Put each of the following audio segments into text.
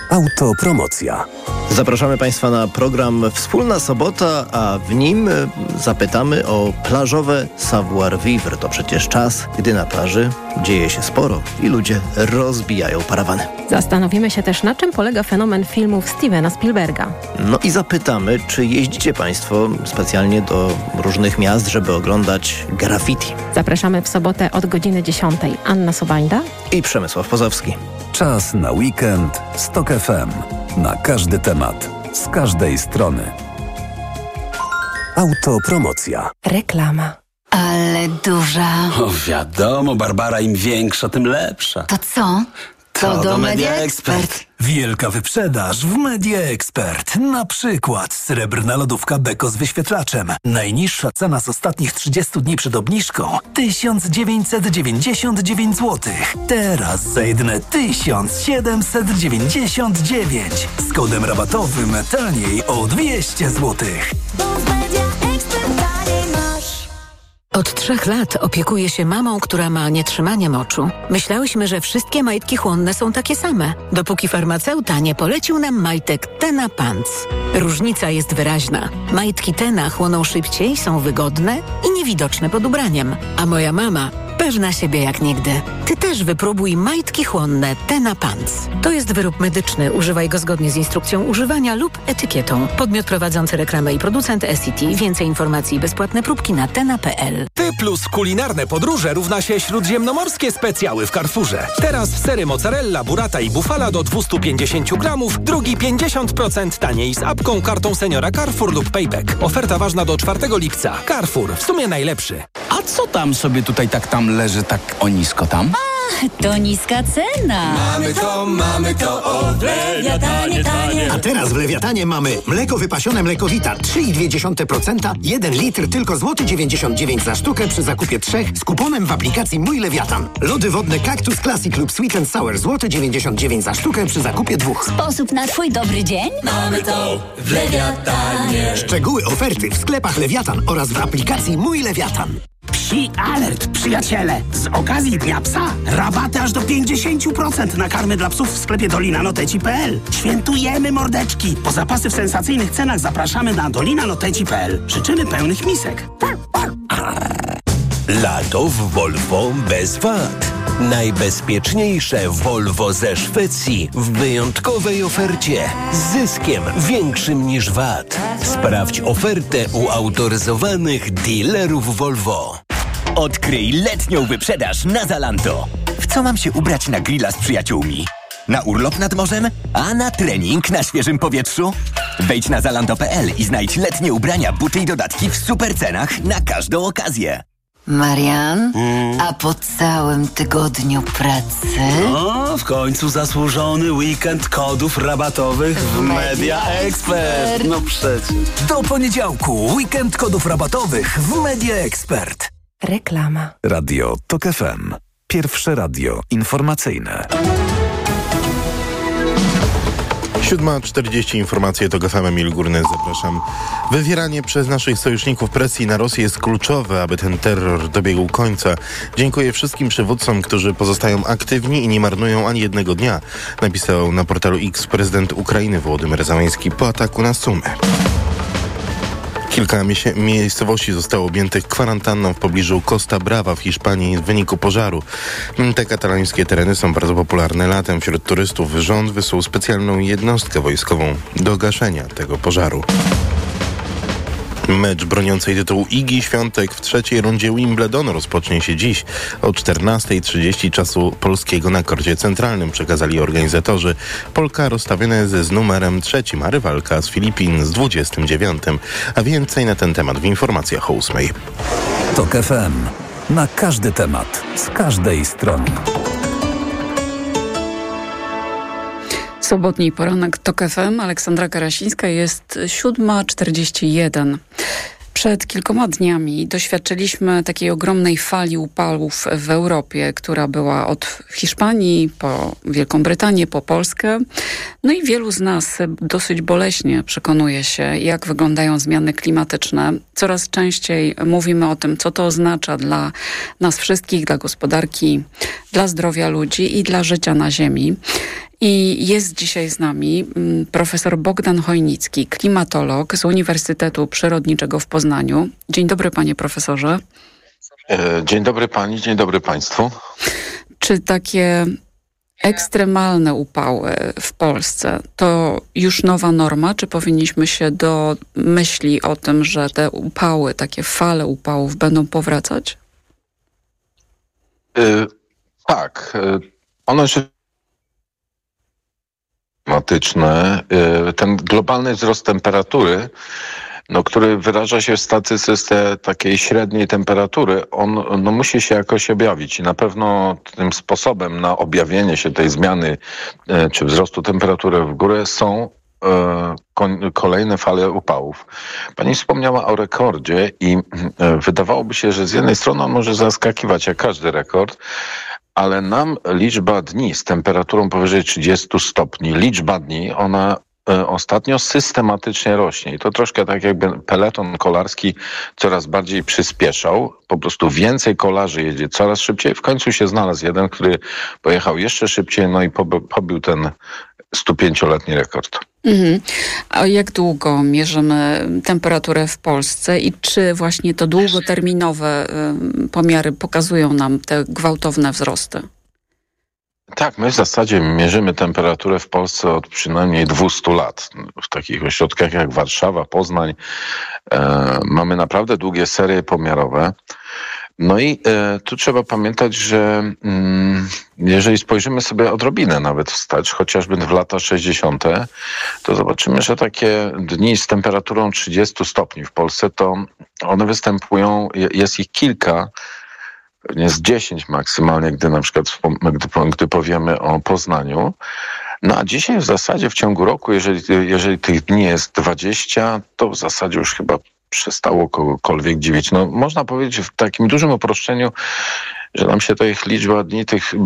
Autopromocja. Zapraszamy Państwa na program Wspólna Sobota, a w nim zapytamy o plażowe savoir-vivre. To przecież czas, gdy na plaży dzieje się sporo i ludzie rozbijają parawany. Zastanowimy się też, na czym polega fenomen filmów Stevena Spielberga. No i zapytamy, czy jeździcie Państwo specjalnie do różnych miast, żeby oglądać graffiti. Zapraszamy w sobotę od godziny 10. Anna Sobańda I Przemysław Pozowski. Czas na weekend z TOK FM. Na każdy temat, z każdej strony. Autopromocja. Reklama. Ale duża. O, wiadomo, Barbara, im większa, tym lepsza. To co? To do Media Expert. Wielka wyprzedaż w Media Expert. Na przykład srebrna lodówka Beko z wyświetlaczem. Najniższa cena z ostatnich 30 dni przed obniżką 1999 zł. Teraz za jedyne 1799. Z kodem rabatowym taniej o 200 zł. Od 3 lat opiekuję się mamą, która ma nietrzymanie moczu. Myślałyśmy, że wszystkie majtki chłonne są takie same, dopóki farmaceuta nie polecił nam majtek Tena Pants. Różnica jest wyraźna. Majtki Tena chłoną szybciej, są wygodne i niewidoczne pod ubraniem. A moja mama pewna siebie jak nigdy. Ty też wypróbuj majtki chłonne Tena Pants. To jest wyrób medyczny. Używaj go zgodnie z instrukcją używania lub etykietą. Podmiot prowadzący reklamę i producent SCT. Więcej informacji i bezpłatne próbki na tena.pl. Ty plus kulinarne podróże równa się śródziemnomorskie specjały w Carrefourze. Teraz sery mozzarella, burrata i bufala do 250 gramów, drugi 50% taniej z apką, kartą seniora Carrefour lub Payback. Oferta ważna do 4 lipca. Carrefour, w sumie najlepszy. A co tam sobie tutaj tam leży tak o nisko tam? To niska cena. Mamy to, o Lewiatanie tanie. A teraz w Lewiatanie mamy mleko wypasione Mlekowita 3,2%, 1 litr tylko złoty 99 za sztukę przy zakupie 3 z kuponem w aplikacji Mój Lewiatan. Lody wodne Cactus Classic lub Sweet and Sour złoty 99 za sztukę przy zakupie 2. Sposób na twój dobry dzień? Mamy to w Lewiatanie. Szczegóły oferty w sklepach Lewiatan oraz w aplikacji Mój Lewiatan. Psi alert, przyjaciele! Z okazji Dnia Psa rabaty aż do 50% na karmy dla psów w sklepie dolinanoteci.pl. Świętujemy mordeczki! Po zapasy w sensacyjnych cenach zapraszamy na dolinanoteci.pl. Życzymy pełnych misek. Lato w Volvo bez wad. Najbezpieczniejsze Volvo ze Szwecji w wyjątkowej ofercie z zyskiem większym niż VAT. Sprawdź ofertę u autoryzowanych dealerów Volvo. Odkryj letnią wyprzedaż na Zalando. W co mam się ubrać na grilla z przyjaciółmi? Na urlop nad morzem? A na trening na świeżym powietrzu? Wejdź na zalando.pl i znajdź letnie ubrania, buty i dodatki w super cenach na każdą okazję. Marian, a po całym tygodniu pracy? O, w końcu zasłużony weekend kodów rabatowych w Media Expert. No przecież. Do poniedziałku weekend kodów rabatowych w Media Expert. Reklama. Radio TOK FM. Pierwsze radio informacyjne. 7:40 informacje to FM Emil Górny. Zapraszam. Wywieranie przez naszych sojuszników presji na Rosję jest kluczowe, aby ten terror dobiegł końca. Dziękuję wszystkim przywódcom, którzy pozostają aktywni i nie marnują ani jednego dnia, napisał na portalu X prezydent Ukrainy Wołodymyr Zełenski po ataku na Sumy. Kilka miejscowości zostało objętych kwarantanną w pobliżu Costa Brava w Hiszpanii w wyniku pożaru. Te katalońskie tereny są bardzo popularne latem wśród turystów. Rząd wysłał specjalną jednostkę wojskową do gaszenia tego pożaru. Mecz broniącej tytułu Igi Świątek w trzeciej rundzie Wimbledonu rozpocznie się dziś o 14:30 czasu polskiego na korcie centralnym, przekazali organizatorzy. Polka rozstawiona jest z numerem 3, a rywalka z Filipin z 29. A więcej na ten temat w informacjach o 8:00. TOK FM. Na każdy temat, z każdej strony. Sobotni poranek TOK FM, Aleksandra Karasińska, jest 7:41. Przed kilkoma dniami doświadczyliśmy takiej ogromnej fali upałów w Europie, która była od Hiszpanii po Wielką Brytanię, po Polskę. No i wielu z nas dosyć boleśnie przekonuje się, jak wyglądają zmiany klimatyczne. Coraz częściej mówimy o tym, co to oznacza dla nas wszystkich, dla gospodarki, dla zdrowia ludzi i dla życia na Ziemi. I jest dzisiaj z nami profesor Bogdan Chojnicki, klimatolog z Uniwersytetu Przyrodniczego w Poznaniu. Dzień dobry, panie profesorze. Dzień dobry pani, dzień dobry państwu. Czy takie ekstremalne upały w Polsce to już nowa norma, czy powinniśmy się do myśli o tym, że te upały, takie fale upałów będą powracać? Tak. One się klimatyczne, ten globalny wzrost temperatury, który wyraża się w statystyce takiej średniej temperatury, on musi się jakoś objawić i na pewno tym sposobem na objawienie się tej zmiany czy wzrostu temperatury w górę są kolejne fale upałów. Pani wspomniała o rekordzie i wydawałoby się, że z jednej strony on może zaskakiwać jak każdy rekord, ale nam liczba dni z temperaturą powyżej 30 stopni, liczba dni, ona ostatnio systematycznie rośnie. I to troszkę tak jakby peleton kolarski coraz bardziej przyspieszał. Po prostu więcej kolarzy jedzie coraz szybciej. W końcu się znalazł jeden, który pojechał jeszcze szybciej, i pobił ten 105-letni rekord. A jak długo mierzymy temperaturę w Polsce i czy właśnie to długoterminowe pomiary pokazują nam te gwałtowne wzrosty? Tak, my w zasadzie mierzymy temperaturę w Polsce od przynajmniej 200 lat. W takich ośrodkach jak Warszawa, Poznań mamy naprawdę długie serie pomiarowe. I tu trzeba pamiętać, że jeżeli spojrzymy sobie odrobinę nawet wstecz, chociażby w lata 60., to zobaczymy, że takie dni z temperaturą 30 stopni w Polsce, to one występują, jest ich kilka, pewnie z 10 maksymalnie, gdy na przykład gdy powiemy o Poznaniu. A dzisiaj w zasadzie w ciągu roku, jeżeli tych dni jest 20, to w zasadzie już chyba przestało kogokolwiek dziwić. Można powiedzieć w takim dużym uproszczeniu, że nam się ta ich liczba dni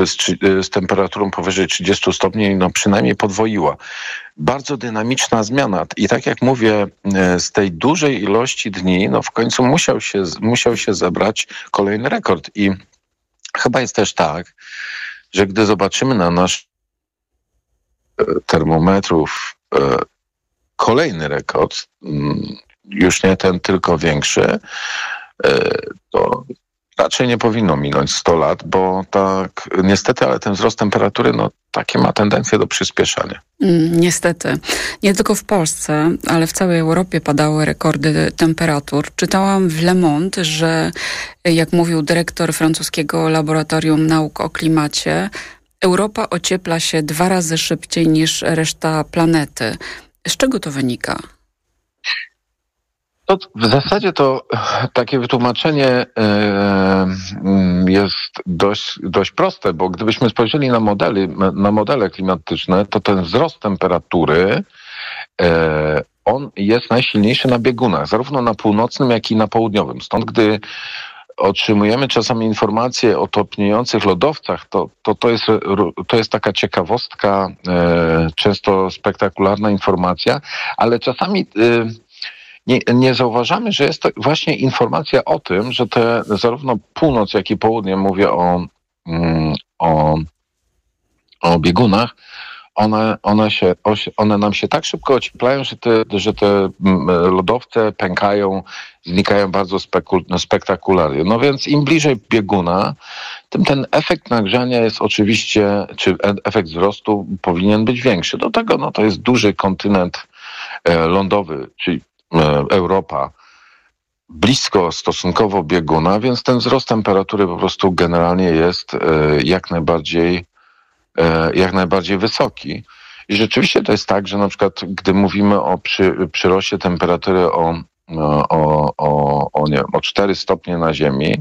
z temperaturą powyżej 30 stopni przynajmniej podwoiła. Bardzo dynamiczna zmiana. I tak jak mówię, z tej dużej ilości dni, w końcu musiał się zebrać kolejny rekord. I chyba jest też tak, że gdy zobaczymy na nasz termometrów kolejny rekord, już nie ten, tylko większy, to raczej nie powinno minąć 100 lat, bo tak niestety, ale ten wzrost temperatury, takie ma tendencję do przyspieszania. Niestety. Nie tylko w Polsce, ale w całej Europie padały rekordy temperatur. Czytałam w Le Monde, że jak mówił dyrektor francuskiego Laboratorium Nauk o Klimacie, Europa ociepla się 2 razy szybciej niż reszta planety. Z czego to wynika? W zasadzie to takie wytłumaczenie jest dość proste, bo gdybyśmy spojrzeli na modele klimatyczne, to ten wzrost temperatury on jest najsilniejszy na biegunach, zarówno na północnym, jak i na południowym. Stąd gdy otrzymujemy czasami informacje o topniejących lodowcach, to jest taka ciekawostka, często spektakularna informacja, ale czasami nie zauważamy, że jest to właśnie informacja o tym, że zarówno północ, jak i południe, mówię o biegunach, one nam się tak szybko ocieplają, że te lodowce pękają, znikają bardzo spektakularnie. Więc im bliżej bieguna, tym ten efekt nagrzania jest oczywiście, czy efekt wzrostu powinien być większy. Do tego to jest duży kontynent lądowy, czyli Europa, blisko stosunkowo bieguna, więc ten wzrost temperatury po prostu generalnie jest jak najbardziej wysoki. I rzeczywiście to jest tak, że na przykład gdy mówimy o przyroście temperatury o 4 stopnie na Ziemi,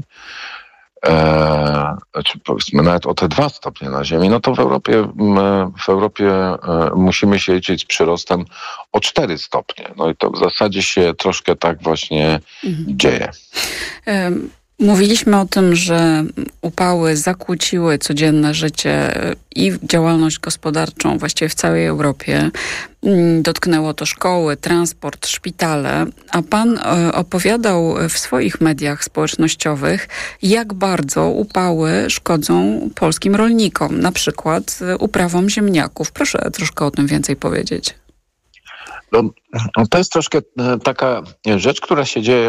czy powiedzmy nawet o te 2 stopnie na Ziemi, to w Europie musimy się liczyć z przyrostem o 4 stopnie. I to w zasadzie się troszkę tak właśnie dzieje. Mówiliśmy o tym, że upały zakłóciły codzienne życie i działalność gospodarczą właściwie w całej Europie. Dotknęło to szkoły, transport, szpitale, a pan opowiadał w swoich mediach społecznościowych, jak bardzo upały szkodzą polskim rolnikom, na przykład uprawom ziemniaków. Proszę troszkę o tym więcej powiedzieć. No, to jest troszkę taka rzecz, która się dzieje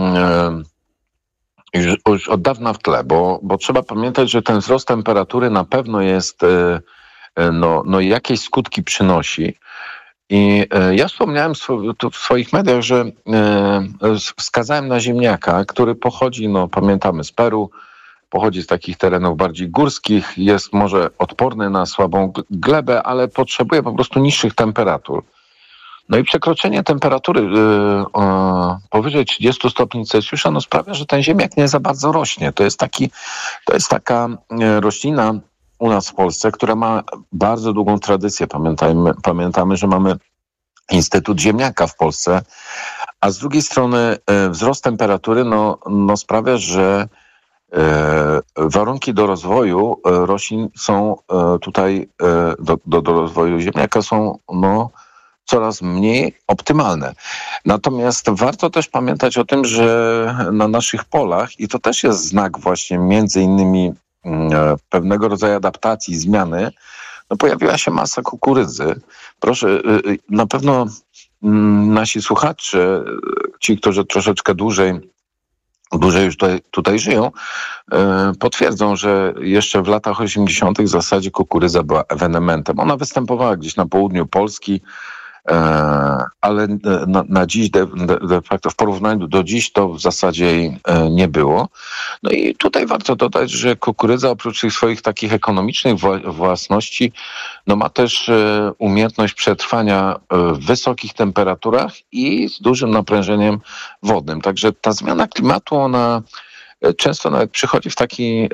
już od dawna w tle, bo trzeba pamiętać, że ten wzrost temperatury na pewno jest, jakieś skutki przynosi. I ja wspomniałem w swoich mediach, że wskazałem na ziemniaka, który pochodzi, pamiętamy, z Peru, pochodzi z takich terenów bardziej górskich, jest może odporny na słabą glebę, ale potrzebuje po prostu niższych temperatur. No i przekroczenie temperatury powyżej 30 stopni Celsjusza sprawia, że ten ziemniak nie za bardzo rośnie. To jest taka roślina u nas w Polsce, która ma bardzo długą tradycję. Pamiętamy, że mamy Instytut Ziemniaka w Polsce, a z drugiej strony wzrost temperatury sprawia, że warunki do rozwoju roślin są tutaj, do rozwoju ziemniaka są coraz mniej optymalne. Natomiast warto też pamiętać o tym, że na naszych polach, i to też jest znak właśnie między innymi pewnego rodzaju adaptacji, zmiany, pojawiła się masa kukurydzy. Proszę, na pewno nasi słuchacze, ci, którzy troszeczkę dłużej już tutaj żyją, potwierdzą, że jeszcze w latach 80. w zasadzie kukurydza była ewenementem. Ona występowała gdzieś na południu Polski, ale na dziś de facto w porównaniu do dziś to w zasadzie jej nie było. No i tutaj warto dodać, że kukurydza oprócz tych swoich takich ekonomicznych własności ma też umiejętność przetrwania w wysokich temperaturach i z dużym naprężeniem wodnym. Także ta zmiana klimatu, ona często nawet przychodzi w taki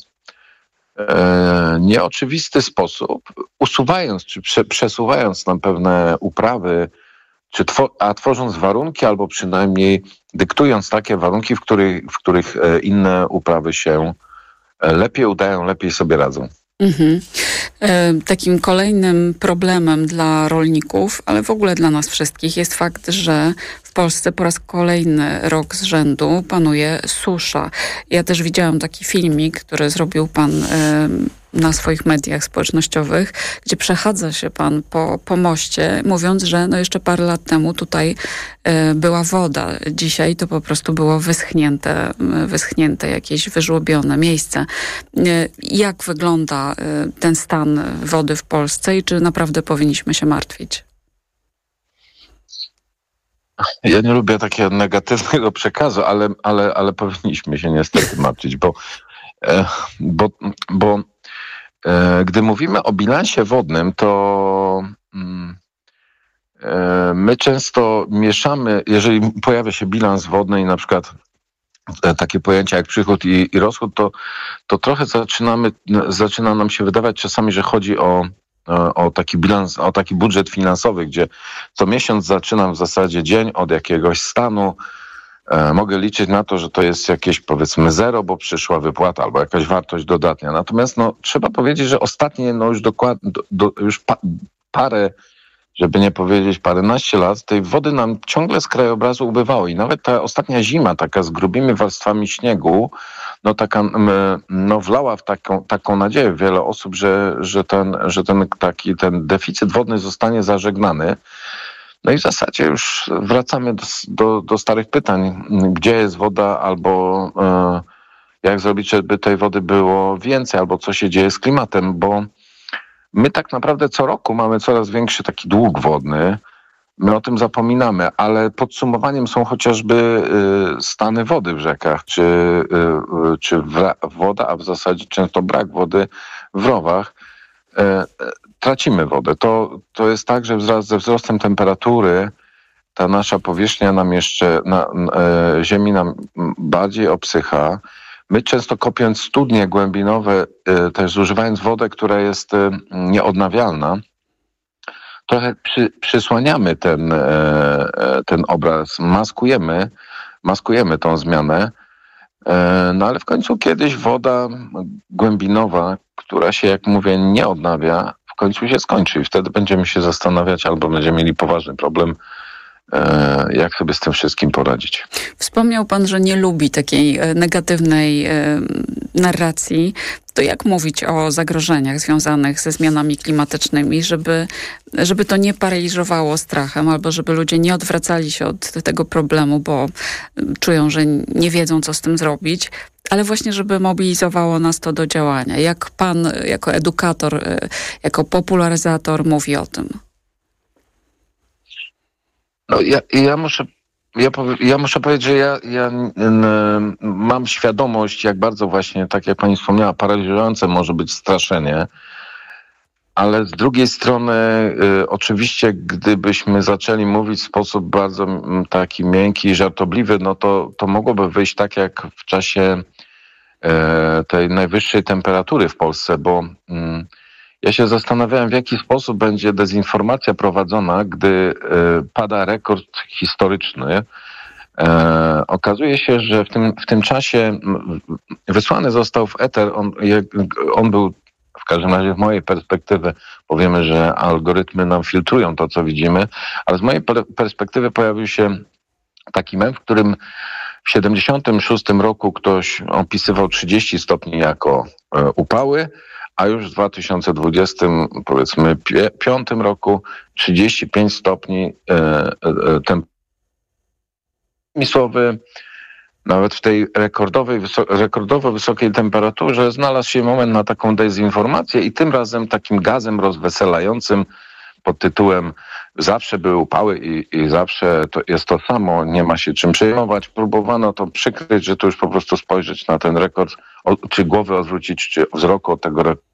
nieoczywisty sposób, usuwając czy przesuwając nam pewne uprawy, a tworząc warunki, albo przynajmniej dyktując takie warunki, w których inne uprawy się lepiej udają, lepiej sobie radzą. Takim kolejnym problemem dla rolników, ale w ogóle dla nas wszystkich jest fakt, że w Polsce po raz kolejny rok z rzędu panuje susza. Ja też widziałam taki filmik, który zrobił pan na swoich mediach społecznościowych, gdzie przechadza się pan po moście, mówiąc, że jeszcze parę lat temu tutaj była woda. Dzisiaj to po prostu było wyschnięte jakieś wyżłobione miejsce. Jak wygląda ten stan wody w Polsce i czy naprawdę powinniśmy się martwić? Ja nie lubię takiego negatywnego przekazu, ale powinniśmy się niestety martwić, bo gdy mówimy o bilansie wodnym, to my często mieszamy, jeżeli pojawia się bilans wodny i na przykład takie pojęcia jak przychód i rozchód, to trochę zaczyna nam się wydawać czasami, że chodzi o taki bilans, o taki budżet finansowy, gdzie co miesiąc zaczynam w zasadzie dzień od jakiegoś stanu. Mogę liczyć na to, że to jest jakieś powiedzmy zero, bo przyszła wypłata albo jakaś wartość dodatnia. Natomiast trzeba powiedzieć, że ostatnie już dokładnie parę, żeby nie powiedzieć paręnaście lat, tej wody nam ciągle z krajobrazu ubywało i nawet ta ostatnia zima, taka z grubymi warstwami śniegu, wlała w taką nadzieję wiele osób, że ten deficyt wodny zostanie zażegnany. No i w zasadzie już wracamy do starych pytań, gdzie jest woda, albo jak zrobić, żeby tej wody było więcej, albo co się dzieje z klimatem, bo my tak naprawdę co roku mamy coraz większy taki dług wodny. My o tym zapominamy, ale podsumowaniem są chociażby stany wody w rzekach, czy woda, a w zasadzie często brak wody w rowach. Tracimy wodę. To jest tak, że wraz ze wzrostem temperatury ta nasza powierzchnia ziemi nam bardziej obsycha. My często kopiąc studnie głębinowe, też zużywając wodę, która jest nieodnawialna, trochę przysłaniamy ten obraz, maskujemy tą zmianę. No ale w końcu kiedyś woda głębinowa, która się, jak mówię, nie odnawia, w końcu się skończy i wtedy będziemy się zastanawiać albo będziemy mieli poważny problem, jak sobie z tym wszystkim poradzić. Wspomniał pan, że nie lubi takiej negatywnej narracji. To jak mówić o zagrożeniach związanych ze zmianami klimatycznymi, żeby to nie paraliżowało strachem, albo żeby ludzie nie odwracali się od tego problemu, bo czują, że nie wiedzą, co z tym zrobić, ale właśnie, żeby mobilizowało nas to do działania. Jak pan jako edukator, jako popularyzator mówi o tym? No, ja muszę powiedzieć, że ja mam świadomość, jak bardzo właśnie, tak jak pani wspomniała, paraliżujące może być straszenie, ale z drugiej strony oczywiście, gdybyśmy zaczęli mówić w sposób bardzo taki miękki i żartobliwy, no to mogłoby wyjść tak jak w czasie tej najwyższej temperatury w Polsce, bo ja się zastanawiałem, w jaki sposób będzie dezinformacja prowadzona, gdy pada rekord historyczny. Okazuje się, że w tym czasie wysłany został w eter, on był, w każdym razie z mojej perspektywy, powiemy, że algorytmy nam filtrują to, co widzimy, ale z mojej perspektywy pojawił się taki mem, w którym w 76 roku ktoś opisywał 30 stopni jako upały, a już w 2020, powiedzmy, 5 roku 35 stopni temperatury. Nawet w tej rekordowo wysokiej temperaturze znalazł się moment na taką dezinformację i tym razem takim gazem rozweselającym pod tytułem zawsze były upały i zawsze to jest to samo, nie ma się czym przejmować. Próbowano to przykryć, że to już po prostu spojrzeć na ten rekord, czy głowę odwrócić, czy wzroku od tego rekordu.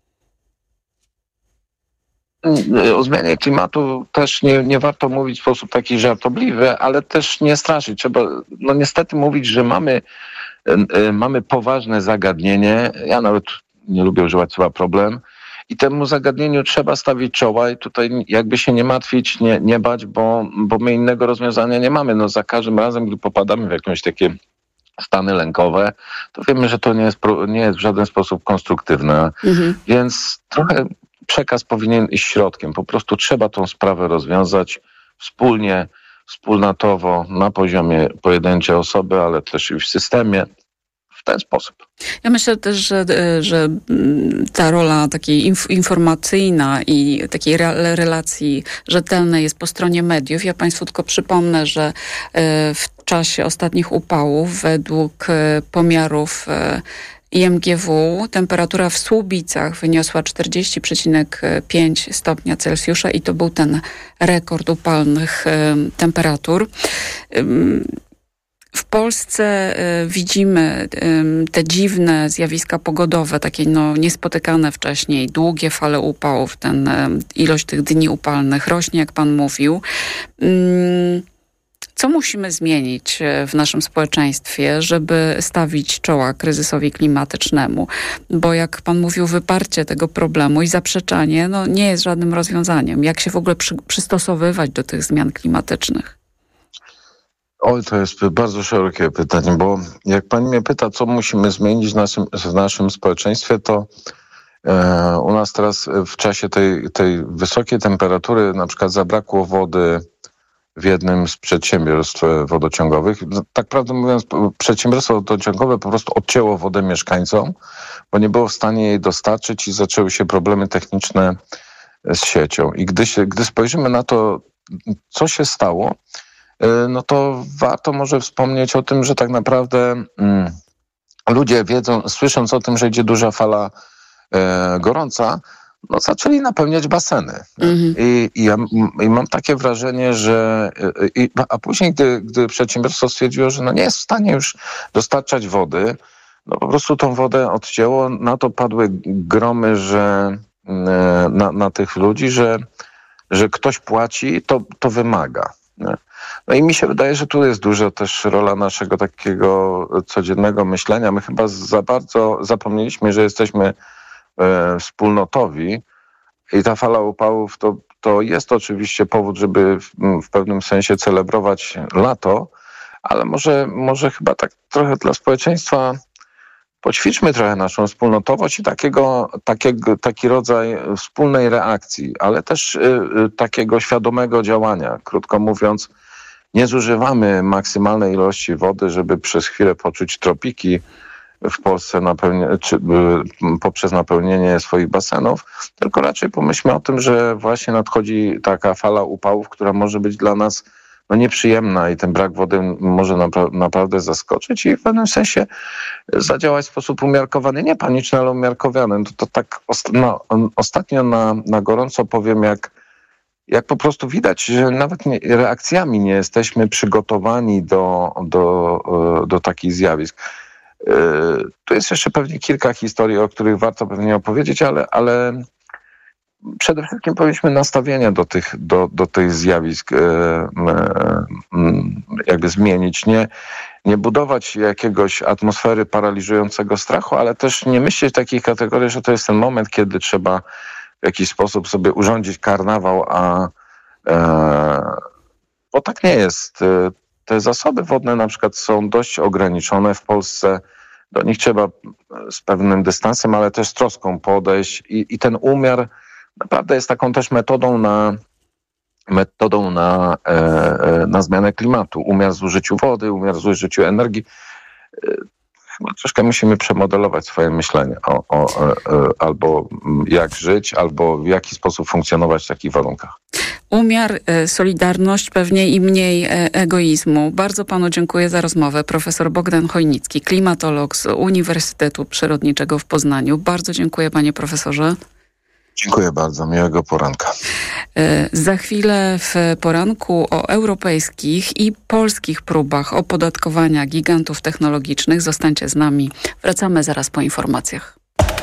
O zmianie klimatu też nie warto mówić w sposób taki żartobliwy, ale też nie straszyć. Trzeba niestety mówić, że mamy poważne zagadnienie. Ja nawet nie lubię używać słowa problem. I temu zagadnieniu trzeba stawić czoła i tutaj jakby się nie martwić, nie bać, bo my innego rozwiązania nie mamy. No za każdym razem, gdy popadamy w jakieś takie stany lękowe, to wiemy, że to nie jest w żaden sposób konstruktywne. Więc trochę przekaz powinien iść środkiem. Po prostu trzeba tą sprawę rozwiązać wspólnie, wspólnotowo, na poziomie pojedynczej osoby, ale też i w systemie. W ten sposób. Ja myślę też, że ta rola takiej informacyjna i takiej relacji rzetelnej jest po stronie mediów. Ja państwu tylko przypomnę, że w czasie ostatnich upałów według pomiarów IMGW temperatura w Słubicach wyniosła 40,5 stopnia Celsjusza i to był ten rekord upalnych temperatur. W Polsce widzimy te dziwne zjawiska pogodowe, takie niespotykane wcześniej, długie fale upałów, ilość tych dni upalnych rośnie, jak pan mówił. Co musimy zmienić w naszym społeczeństwie, żeby stawić czoła kryzysowi klimatycznemu? Bo jak pan mówił, wyparcie tego problemu i zaprzeczanie nie jest żadnym rozwiązaniem. Jak się w ogóle przystosowywać do tych zmian klimatycznych? Oj, to jest bardzo szerokie pytanie, bo jak pani mnie pyta, co musimy zmienić w naszym społeczeństwie, to u nas teraz w czasie tej wysokiej temperatury na przykład zabrakło wody w jednym z przedsiębiorstw wodociągowych. Tak prawdę mówiąc, przedsiębiorstwo wodociągowe po prostu odcięło wodę mieszkańcom, bo nie było w stanie jej dostarczyć i zaczęły się problemy techniczne z siecią. I gdy spojrzymy na to, co się stało, no to warto może wspomnieć o tym, że tak naprawdę ludzie słysząc o tym, że idzie duża fala gorąca, zaczęli napełniać baseny. I mam takie wrażenie, że... A później, gdy przedsiębiorstwo stwierdziło, że nie jest w stanie już dostarczać wody, po prostu tą wodę odcięło, na to padły gromy, że na tych ludzi, że ktoś płaci, to wymaga. No i mi się wydaje, że tu jest duża też rola naszego takiego codziennego myślenia. My chyba za bardzo zapomnieliśmy, że jesteśmy wspólnotowi i ta fala upałów to jest oczywiście powód, żeby w pewnym sensie celebrować lato, ale może chyba tak trochę dla społeczeństwa poćwiczmy trochę naszą wspólnotowość i taki rodzaj wspólnej reakcji, ale też takiego świadomego działania. Krótko mówiąc, nie zużywamy maksymalnej ilości wody, żeby przez chwilę poczuć tropiki w Polsce poprzez napełnienie swoich basenów, tylko raczej pomyślmy o tym, że właśnie nadchodzi taka fala upałów, która może być dla nas nieprzyjemna i ten brak wody może naprawdę zaskoczyć i w pewnym sensie zadziałać w sposób umiarkowany, nie paniczny, ale umiarkowany. To tak ostatnio na gorąco powiem, jak po prostu widać, że nawet reakcjami nie jesteśmy przygotowani do takich zjawisk. Tu jest jeszcze pewnie kilka historii, o których warto pewnie opowiedzieć, ale przede wszystkim powinniśmy nastawienie do tych zjawisk jakby zmienić. Nie budować jakiegoś atmosfery paraliżującego strachu, ale też nie myśleć w takich kategoriach, że to jest ten moment, kiedy trzeba w jakiś sposób sobie urządzić karnawał, bo tak nie jest. Te zasoby wodne na przykład są dość ograniczone w Polsce. Do nich trzeba z pewnym dystansem, ale też z troską podejść i ten umiar naprawdę jest taką też metodą na zmianę klimatu. Umiar w zużyciu wody, umiar w zużyciu energii. Chyba troszkę musimy przemodelować swoje myślenie albo jak żyć, albo w jaki sposób funkcjonować w takich warunkach. Umiar, solidarność, pewnie i mniej egoizmu. Bardzo panu dziękuję za rozmowę. Profesor Bogdan Chojnicki, klimatolog z Uniwersytetu Przyrodniczego w Poznaniu. Bardzo dziękuję, panie profesorze. Dziękuję bardzo. Miłego poranka. Za chwilę w poranku o europejskich i polskich próbach opodatkowania gigantów technologicznych. Zostańcie z nami. Wracamy zaraz po informacjach.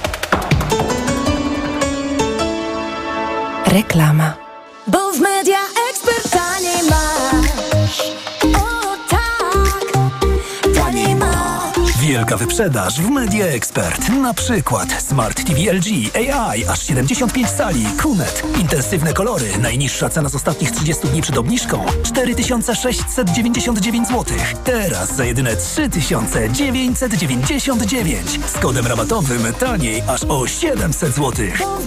Reklama. Bo w Media Expert taniej masz. O tak, taniej masz. Wielka wyprzedaż w Media Expert. Na przykład Smart TV LG AI aż 75 cali, QNET. Intensywne kolory. Najniższa cena z ostatnich 30 dni przed obniżką 4699 zł. Teraz za jedyne 3999. Z kodem rabatowym taniej aż o 700 zł.